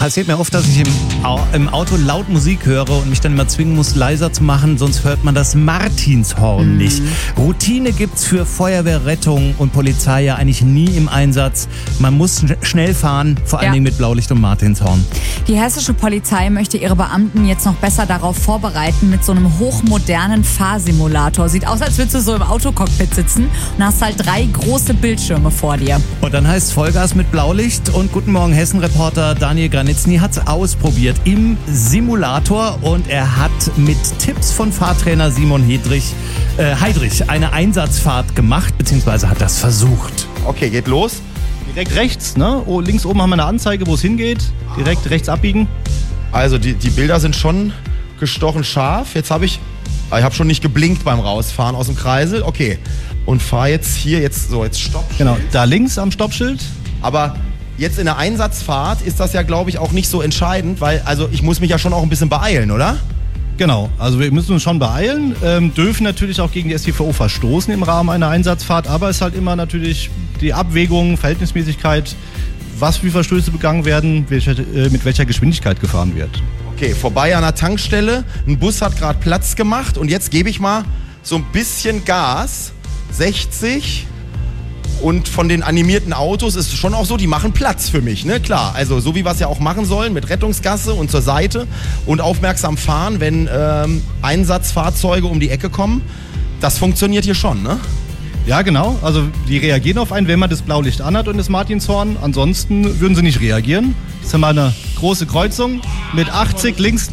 Passiert mir oft, dass ich im Auto laut Musik höre und mich dann immer zwingen muss, leiser zu machen, sonst hört man das Martinshorn nicht. Routine gibt's für Feuerwehr, Rettung und Polizei ja eigentlich nie im Einsatz. Man muss schnell fahren, vor allen Dingen mit Blaulicht und Martinshorn. Die hessische Polizei möchte ihre Beamten jetzt noch besser darauf vorbereiten mit so einem hochmodernen Fahrsimulator. Sieht aus, als würdest du so im Autocockpit sitzen und hast halt 3 große Bildschirme vor dir. Und dann heißt Vollgas mit Blaulicht und Guten Morgen Hessen-Reporter Daniel Granitzny hat es ausprobiert im Simulator und er hat mit Tipps von Fahrtrainer Simon Heidrich eine Einsatzfahrt gemacht, beziehungsweise hat das versucht. Okay, geht los. Direkt rechts, ne? Links oben haben wir eine Anzeige, wo es hingeht. Direkt rechts abbiegen. Also die Bilder sind schon gestochen scharf. Jetzt habe ich schon nicht geblinkt beim Rausfahren aus dem Kreisel. Okay. Und fahre jetzt hier, jetzt Stoppschild. Genau, da links am Stoppschild. Aber jetzt in der Einsatzfahrt ist das ja, glaube ich, auch nicht so entscheidend, weil ich muss mich ja schon auch ein bisschen beeilen, oder? Genau, also wir müssen uns schon beeilen, dürfen natürlich auch gegen die StVO verstoßen im Rahmen einer Einsatzfahrt, aber es ist halt immer natürlich die Abwägung, Verhältnismäßigkeit, was für Verstöße begangen werden, mit welcher Geschwindigkeit gefahren wird. Okay, vorbei an der Tankstelle, ein Bus hat gerade Platz gemacht und jetzt gebe ich mal so ein bisschen Gas, 60. Und von den animierten Autos ist es schon auch so, die machen Platz für mich, ne? Klar, also so wie wir es ja auch machen sollen, mit Rettungsgasse und zur Seite und aufmerksam fahren, wenn Einsatzfahrzeuge um die Ecke kommen. Das funktioniert hier schon, ne? Ja, genau. Also die reagieren auf einen, wenn man das Blaulicht anhat und das Martinshorn. Ansonsten würden sie nicht reagieren. Das ist mal eine große Kreuzung mit 80 links.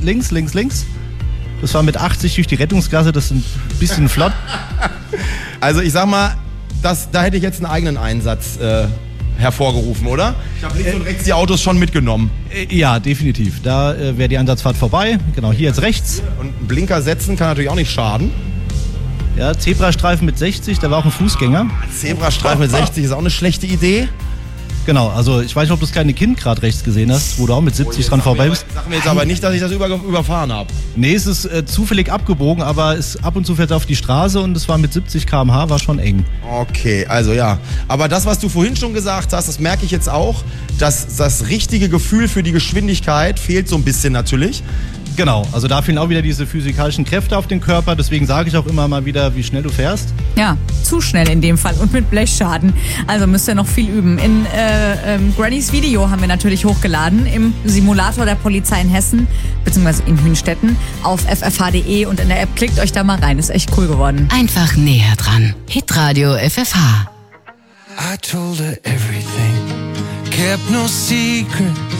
Das war mit 80 durch die Rettungsgasse, das ist ein bisschen flott. Also ich sag mal, da hätte ich jetzt einen eigenen Einsatz hervorgerufen, oder? Ich habe links und rechts die Autos schon mitgenommen. Ja, definitiv. Da wäre die Einsatzfahrt vorbei. Genau, hier jetzt rechts. Und einen Blinker setzen kann natürlich auch nicht schaden. Ja, Zebrastreifen mit 60, da war auch ein Fußgänger. Zebrastreifen mit 60 ist auch eine schlechte Idee. Genau, also ich weiß nicht, ob du das kleine Kind gerade rechts gesehen hast, wo du auch mit 70 dran vorbei bist. Sag mir jetzt aber nicht, dass ich das überfahren habe. Nee, es ist zufällig abgebogen, aber es ab und zu fährt auf die Straße und es war mit 70 km/h, war schon eng. Okay, also ja. Aber das, was du vorhin schon gesagt hast, das merke ich jetzt auch, dass das richtige Gefühl für die Geschwindigkeit fehlt so ein bisschen natürlich. Genau, also da fehlen auch wieder diese physikalischen Kräfte auf den Körper, deswegen sage ich auch immer mal wieder, wie schnell du fährst. Ja, zu schnell in dem Fall und mit Blechschaden. Also müsst ihr noch viel üben. In Grannys Video haben wir natürlich hochgeladen im Simulator der Polizei in Hessen, beziehungsweise in Hünstetten, auf ffh.de und in der App. Klickt euch da mal rein, ist echt cool geworden. Einfach näher dran. Hitradio FFH. I told her everything, kept no secrets.